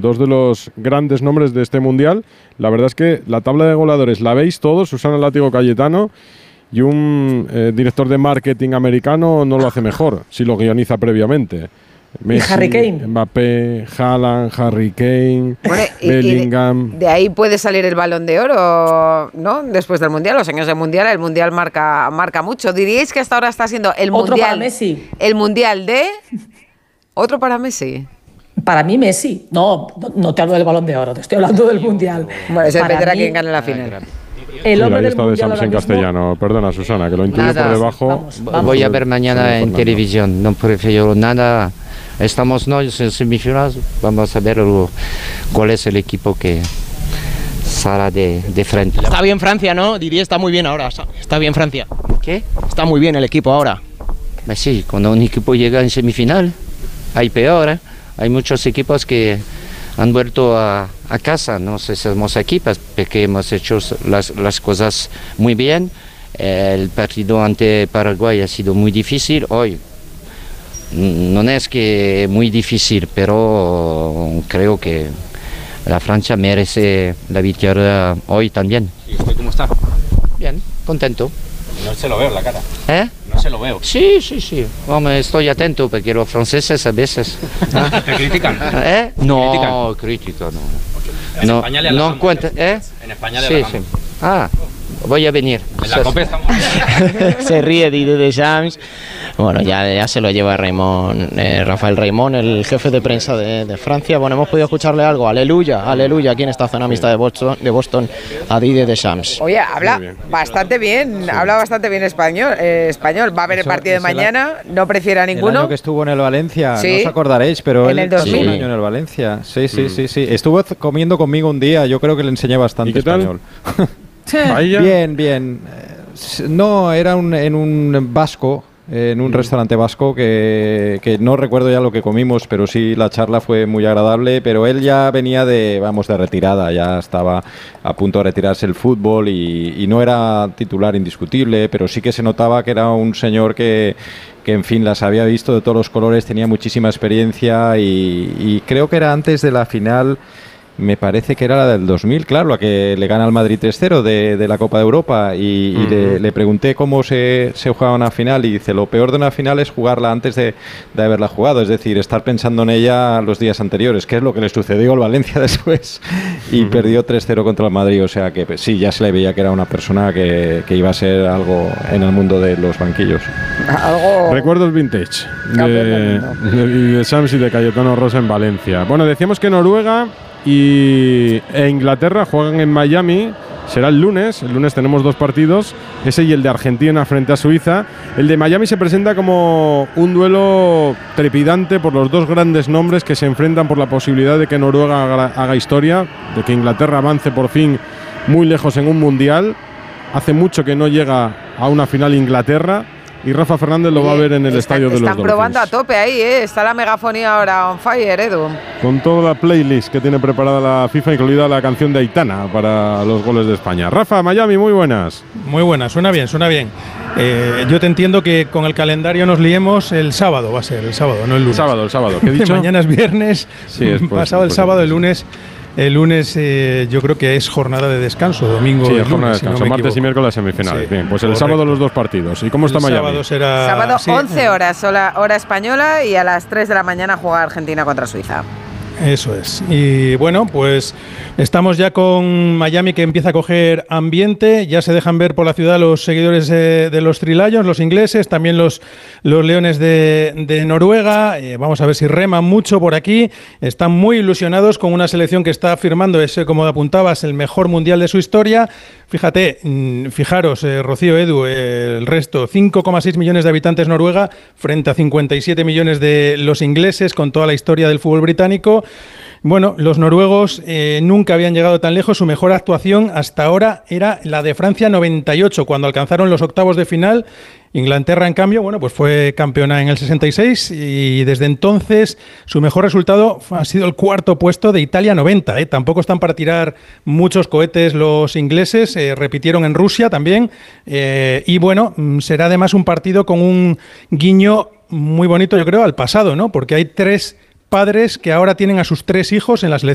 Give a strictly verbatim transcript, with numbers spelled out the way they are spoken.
dos de los grandes nombres de este Mundial. La verdad es que la tabla de goleadores la veis todos, Susana Látigo Cayetano, y un eh, director de marketing americano no lo hace mejor, si lo guioniza previamente. Messi, y Harry Kane. Mbappé, Haaland, Harry Kane, bueno, y, Bellingham. Y de, de ahí puede salir el Balón de Oro, ¿no? Después del Mundial, los años del Mundial, el Mundial marca, marca mucho. ¿Diríais que hasta ahora está siendo el Otro Mundial? para Messi. El Mundial de... Otro para Messi. Para mí Messi. No, no te hablo del Balón de Oro, te estoy hablando del Mundial. Bueno, eso Para dependerá mí, quién gane la final. El hombre Mira, del ahí está de Mundial Sams en ahora castellano. mismo. Perdona, Susana, que lo intuyo Nada. por debajo. Vamos, vamos. Voy a ver mañana en televisión, no prefiero nada. Estamos no en semifinales, vamos a ver cuál es el equipo que sale de, de frente. Está bien Francia, ¿no? Diría está muy bien ahora. Está bien Francia. ¿Qué? Está muy bien el equipo ahora. Pues sí, cuando un equipo llega en semifinal, hay peor, ¿eh? Hay muchos equipos que han vuelto a, a casa, no sé si somos equipos, porque hemos hecho las, las cosas muy bien. El partido ante Paraguay ha sido muy difícil. Hoy no es que muy difícil, pero creo que la Francia merece la victoria hoy también. ¿Y usted cómo está? Bien, contento. No se lo veo en la cara. ¿Eh? No se lo veo. Sí, sí, sí. Hombre, estoy atento porque los franceses a veces... ¿Te critican? ¿Eh? No, ¿Critican? crítica, no. En no, España le no halagamos. cuenta, ¿eh? En España le Sí, halagamos. sí. Ah, voy a venir. En la Copa estamos... Se ríe Didier Deschamps. Bueno, ya, ya se lo lleva Raymond, eh, Rafael Raymond, el jefe de prensa de, de Francia. Bueno, hemos podido escucharle algo. Aleluya, aleluya, aquí en esta zona mixta de Boston, de Boston a Didier Deschamps. Oye, habla bastante bien, sí. habla bastante bien español. Eh, español. Va a haber el Eso, partido de mañana, la, no prefiere a ninguno. El año que estuvo en el Valencia, sí. no os acordaréis, pero en él el dos mil. pasó un año en el Valencia. Sí, sí, mm. sí, sí. Estuvo comiendo conmigo un día, yo creo que le enseñé bastante ¿Y qué tal? español. ¿Paella? Bien, bien. No, era un, en un vasco, en un restaurante vasco que, que no recuerdo ya lo que comimos, pero sí la charla fue muy agradable, pero él ya venía de, vamos, de retirada, ya estaba a punto de retirarse el fútbol y, y no era titular indiscutible, pero sí que se notaba que era un señor que, que en fin, las había visto de todos los colores, tenía muchísima experiencia y, y creo que era antes de la final. Me parece que era la del dos mil, claro, la que le gana al Madrid tres cero de, de la Copa de Europa y, y uh-huh. le, le pregunté cómo se, se juega una final y dice, lo peor de una final es jugarla antes de, de haberla jugado, es decir, estar pensando en ella los días anteriores, que es lo que le sucedió al Valencia después y uh-huh. perdió tres cero contra el Madrid, o sea que pues, sí, ya se le veía que era una persona que, que iba a ser algo en el mundo de los banquillos. Algo... Recuerdos vintage de, de, de Sams y de Cayetano Rosa en Valencia. Bueno, decíamos que Noruega y e Inglaterra juegan en Miami, será el lunes, el lunes tenemos dos partidos, ese y el de Argentina frente a Suiza. El de Miami se presenta como un duelo trepidante por los dos grandes nombres que se enfrentan por la posibilidad de que Noruega haga, haga historia, de que Inglaterra avance por fin muy lejos en un mundial. Hace mucho que no llega a una final Inglaterra. Y Rafa Fernández lo va a ver en el Está, estadio de los Dolphins. Están probando a tope ahí, ¿eh? Está la megafonía ahora on fire, Edu. Con toda la playlist que tiene preparada la FIFA, incluida la canción de Aitana para los goles de España. Rafa, Miami, muy buenas. Muy buenas, suena bien, suena bien. Eh, yo te entiendo que con el calendario nos liemos el sábado, va a ser el sábado, no el lunes. El sábado, el sábado. ¿Qué he dicho? Mañana es viernes, sí, es pues, pasado pues, el sábado, el lunes... El lunes eh, yo creo que es jornada de descanso, domingo sí, y es jornada de descanso, si no martes equivoco. y miércoles semifinales. Sí, bien, pues el correcto. sábado los dos partidos. ¿Y cómo está el Miami? Sábado será sábado sí, once horas, hora, hora española, y a las tres de la mañana juega Argentina contra Suiza. Eso es. Y bueno, pues estamos ya con Miami, que empieza a coger ambiente. Ya se dejan ver por la ciudad los seguidores de, de los Three Lions, los ingleses, también los, los Leones de, de Noruega. Eh, vamos a ver si reman mucho por aquí. Están muy ilusionados con una selección que está firmando ese, como apuntabas, el mejor mundial de su historia. Fíjate, fijaros, eh, Rocío, Edu, eh, el resto, cinco coma seis millones de habitantes Noruega frente a cincuenta y siete millones de los ingleses, con toda la historia del fútbol británico. Bueno, los noruegos eh, nunca habían llegado tan lejos. Su mejor actuación hasta ahora era la de Francia noventa y ocho, cuando alcanzaron los octavos de final. Inglaterra, en cambio, bueno, pues fue campeona en el sesenta y seis y desde entonces su mejor resultado ha sido el cuarto puesto de Italia noventa. ¿eh? Tampoco están para tirar muchos cohetes los ingleses, eh, repitieron en Rusia también eh, y bueno, será además un partido con un guiño muy bonito, yo creo, al pasado, ¿no? Porque hay tres padres que ahora tienen a sus tres hijos en la selección